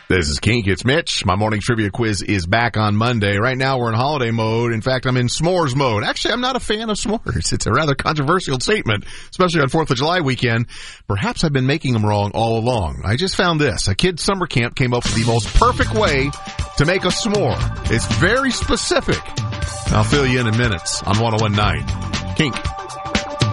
This is Kink. It's Mitch. My morning trivia quiz is back on Monday. Right now we're in holiday mode. In fact, I'm in s'mores mode. Actually, I'm not a fan of s'mores. It's a rather controversial statement, especially on 4th of July weekend. Perhaps I've been making them wrong all along. I just found this. A kid's summer camp came up with the most perfect way to make a s'more. It's very specific. I'll fill you in minutes on 101.9. Kink.